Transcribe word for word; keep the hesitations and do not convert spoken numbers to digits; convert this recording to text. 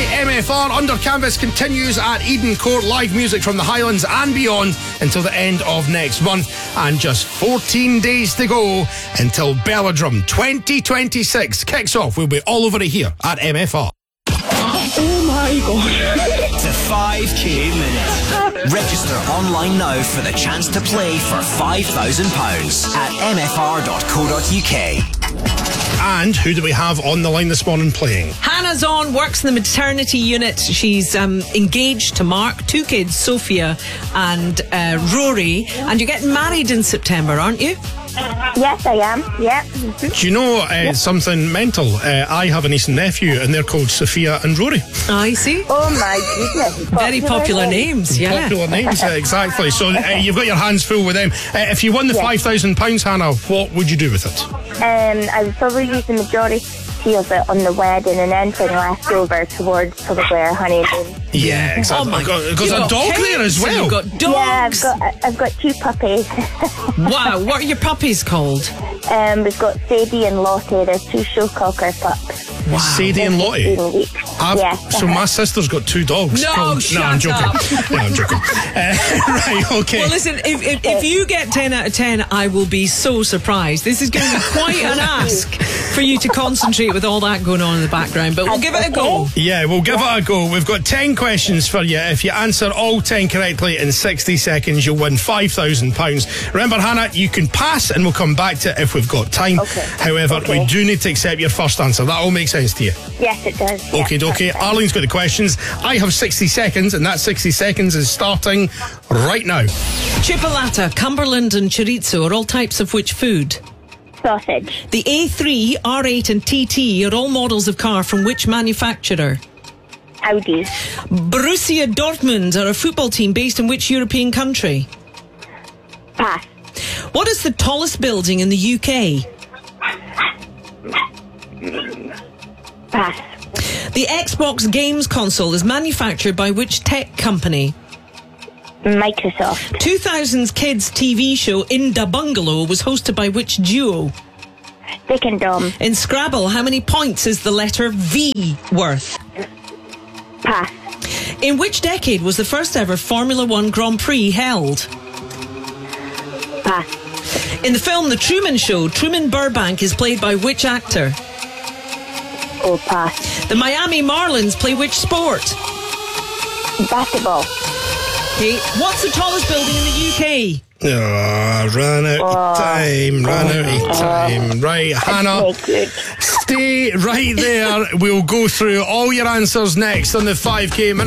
M F R Under Canvas continues at Eden Court. Live music from the Highlands and beyond until the end of next month. And just fourteen days to go until Belladrum twenty twenty-six kicks off. We'll be all over it here at M F R. Oh my God. The five K Minute. Register online now for the chance to play for five thousand pounds at m f r dot co dot u k. And who do we have on the line this morning playing? Hannah's on, works in the maternity unit. She's um, engaged to Mark, two kids, Sophia and uh, Rory. And you're getting married in September, aren't you? Yes, I am. Yep. Do you know uh, yep. something mental? Uh, I have a niece and nephew, and they're called Sophia and Rory. I see. Oh my goodness. Popular Very popular names, names yeah. Popular names, uh, exactly. So uh, you've got your hands full with them. Uh, if you won the yes. five thousand pounds, Hannah, what would you do with it? Um, I would probably use the majority of it on the wedding and anything left over towards probably our honeymoon. Yeah, exactly. Oh I've got, got a got dog kids, there as well. You've got dogs. Yeah, I've got, I've got two puppies. Wow, what are your puppies called? Um, we've got Sadie and Lottie. They're two show cocker pups. Wow. Sadie and Lottie? Yeah. So my sister's got two dogs. No, called, shut no, I'm joking. up. no, I'm joking. Uh, right, okay. Well, listen, if, if, if you get ten out of ten, I will be so surprised. This is going to be quite an ask for you to concentrate with all that going on in the background, but we'll give it a go. Yeah, we'll give it a go. We've got ten questions for you. If you answer all ten correctly in sixty seconds, you'll win five thousand pounds. Remember, Hannah, you can pass and we'll come back to it if we've got time. Okay. However, okay. we do need to accept your first answer. That all makes sense to you? Yes, it does. Okay, yes, okay. Arlene's got the questions. I have sixty seconds, and that sixty seconds is starting right now. Chipolata, Cumberland and chorizo are all types of which food? Sausage. The A three, R eight and T T are all models of car from which manufacturer? Audi. Borussia Dortmund are a football team based in which European country? Pass. What is the tallest building in the U K? Pass. The Xbox games console is manufactured by which tech company? Microsoft. two thousands kids T V show In Da Bungalow was hosted by which duo? Dick and Dom. In Scrabble, how many points is the letter V worth? Pass. In which decade was the first ever Formula One Grand Prix held? Pass. In the film The Truman Show, Truman Burbank is played by which actor? Oh, pass. The Miami Marlins play which sport? Basketball. Okay. What's the tallest building in the U K? Oh, ran out of time, ran out of time. Right, Hannah, stay right there. We'll go through all your answers next on the five K Minute.